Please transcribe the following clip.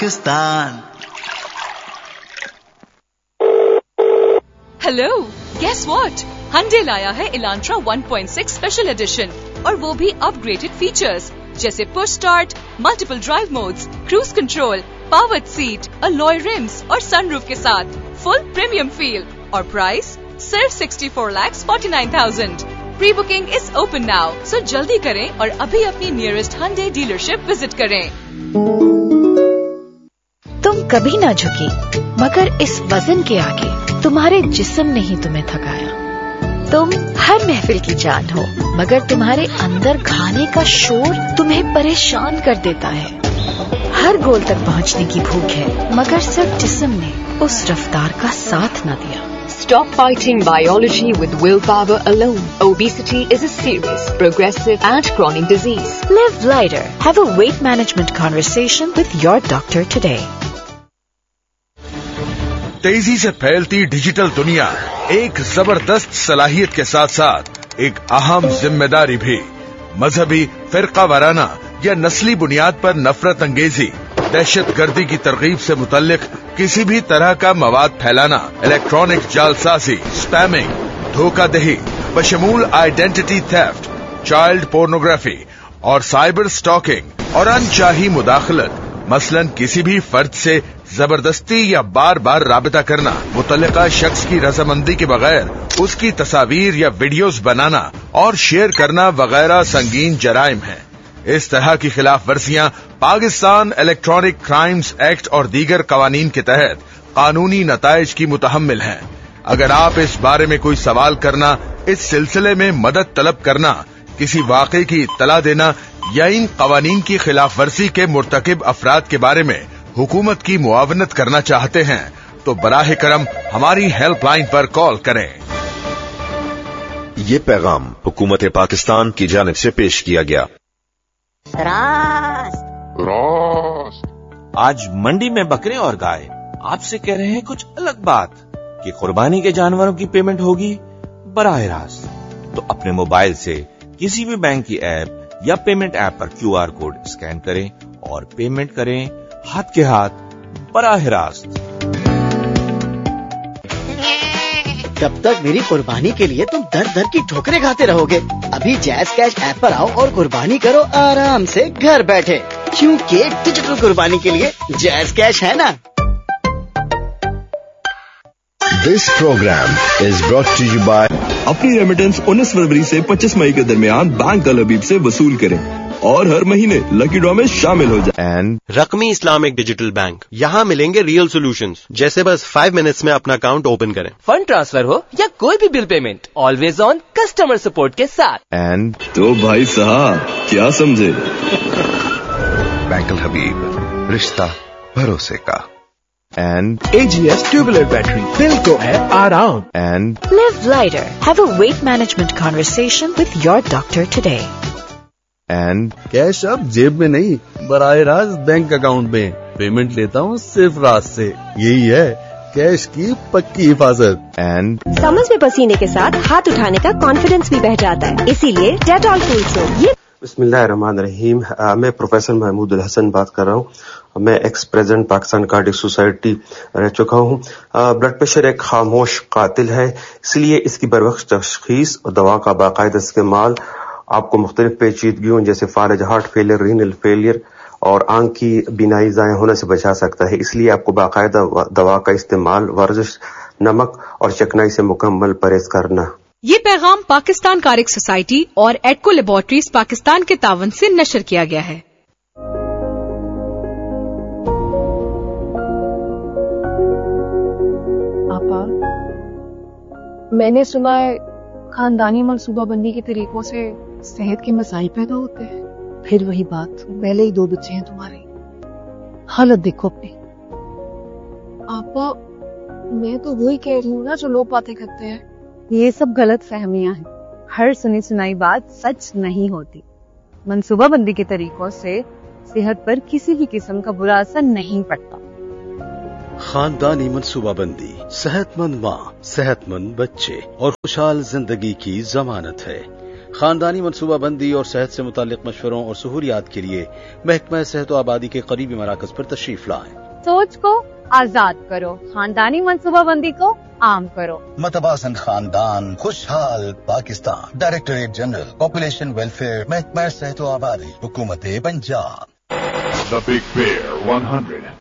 Pakistan. Hello, guess what? Hyundai लाया है Elantra 1.6 special edition और वो भी अपग्रेडेड फीचर्स जैसे push start, multiple drive modes, cruise control, powered seat, alloy RIMS और सनरूफ के साथ फुल प्रीमियम फील और प्राइस सिर्फ 64,49,000। Pre booking is open now, सो जल्दी करें और अभी अपनी नियरेस्ट Hyundai डीलरशिप विजिट करें। तुम कभी ना झुकी, मगर इस वजन के आगे तुम्हारे जिस्म ने ही तुम्हें थकाया। तुम हर महफिल की जान हो, मगर तुम्हारे अंदर खाने का शोर तुम्हें परेशान कर देता है। हर गोल तक पहुंचने की भूख है, मगर सिर्फ जिस्म ने उस रफ्तार का साथ न दिया। Stop fighting biology with willpower alone. Obesity is a serious, progressive and chronic disease. Live lighter. Have a weight management conversation with your doctor today. तेजी से फैलती डिजिटल दुनिया एक जबरदस्त सलाहियत के साथ साथ एक अहम जिम्मेदारी भी। मजहबी, फिरका वाराना या नस्ली बुनियाद पर नफरत अंगेजी, दहशत गर्दी की तरगीब से मुतल्लिक किसी भी तरह का मवाद फैलाना, इलेक्ट्रॉनिक जालसाजी, spamming, धोखाधही, बशमूल identity theft, child pornography और साइबर स्टॉकिंग और अनचाही मुदाखलत, मसलन किसी भी फर्द से जबरदस्ती या बार बार राबिता करना, मुतल्लिका शख्स की रजामंदी के बगैर उसकी तस्वीर या वीडियोस बनाना और शेयर करना वगैरह संगीन जराइम हैं। इस तरह की खिलाफ वर्जियां पाकिस्तान इलेक्ट्रॉनिक क्राइम्स एक्ट और दीगर कवानीन के तहत कानूनी नताइज की मुतहम्मिल हैं। अगर आप इस बारे में कोई सवाल करना, इस सिलसिले में मदद तलब करना, किसी वाक़े की इत्तला देना या इन कवानीन की खिलाफ वर्जी के मुर्तकिब अफराद के बारे में हुकूमत की मुआवनत करना चाहते हैं तो बराह करम हमारी हेल्पलाइन पर कॉल करें। ये पैगाम हुकूमत पाकिस्तान की जानिब से पेश किया गया। आज मंडी में बकरे और गाय आपसे कह रहे हैं कुछ अलग बात कि कुर्बानी के जानवरों की पेमेंट होगी बराह रास्त। तो अपने मोबाइल से किसी भी बैंक की ऐप या पेमेंट ऐप पर QR कोड स्कैन करें और पेमेंट करें हाथ के हाथ बराह रास्त। कब तक मेरी कुर्बानी के लिए तुम दर दर की ठोकरें खाते रहोगे? अभी जैज़ कैश ऐप पर आओ और कुर्बानी करो आराम से घर बैठे, क्योंकि डिजिटल कुर्बानी के लिए जैज़ कैश है ना। This program is brought to you by अपनी रेमिटेंस 19 फरवरी से 25 मई के दरमियान बैंक अल हबीब से वसूल करें और हर महीने लकी ड्रॉ में शामिल हो जाए। एंड रकमी इस्लामिक डिजिटल बैंक, यहाँ मिलेंगे रियल सॉल्यूशंस, जैसे बस 5 मिनट्स में अपना अकाउंट ओपन करें। फंड ट्रांसफर हो या कोई भी bill payment, always on customer support के साथ। एंड तो भाई साहब क्या समझे? बैंक अल हबीब, रिश्ता भरोसे का। एंड AGS ट्यूबुलर बैटरी, दिल को है आराम। And Live lighter. Have a weight management conversation with your doctor today. And cash अब जेब में नहीं, बराह रास्त बैंक अकाउंट में। पेमेंट लेता हूँ सिर्फ रात से। यही है कैश की पक्की हिफाजत। एंड समझ में पसीने के साथ हाथ उठाने का कॉन्फिडेंस भी बढ़ जाता है, इसीलिए डेटॉल कूल सोप। बिस्मिल्लाहिर्रहमानिर्रहीम। मैं प्रोफेसर महमूद अल हसन बात कर रहा हूँ। मैं ex president Pakistan cardiac society रह चुका हूँ। ब्लड प्रेशर एक खामोश कातिल है, इसलिए इसकी बरवक्त तशखीस और दवा का बाकायदा इस्तेमाल आपको मुख्तलिफ पेचीदगियों जैसे फालज, हार्ट फेलियर, रीनल फेलियर और आंख की बीनाई ज़ाया होने से बचा सकता है। इसलिए आपको बाकायदा दवा का इस्तेमाल, वर्जिश, नमक और चकनाई से मुकम्मल परहेज करना। ये पैगाम पाकिस्तान कार्डियक सोसाइटी और एडको लेबोरेटरीज पाकिस्तान के तावन से नशर किया गया है। आपा, मैंने सुना है खानदानी मनसूबाबंदी के तरीकों से सेहत के मसाइल पैदा होते हैं। फिर वही बात, पहले ही 2 बच्चे हैं तुम्हारे, हालत देखो अपनी। आपा, मैं तो वही कह रही हूँ ना जो लोग बातें करते हैं। ये सब गलत फहमियां हैं, हर सुनी सुनाई बात सच नहीं होती। मनसूबाबंदी के तरीकों से सेहत पर किसी भी किस्म का बुरा असर नहीं पड़ता। खानदानी मनसूबाबंदी सेहतमंद माँ, सेहतमंद बच्चे और खुशहाल जिंदगी की जमानत है। خاندانی منصوبہ بندی اور صحت سے متعلق مشوروں اور سہولیات کے لیے محکمہ صحت و آبادی کے قریبی مراکز پر تشریف لائیں۔ سوچ کو آزاد کرو، خاندانی منصوبہ بندی کو عام کرو۔ متوازن خاندان، خوشحال Pakistan, directorate general population welfare, محکمہ صحت و آبادی، حکومت پنجاب۔ The Big Bear 100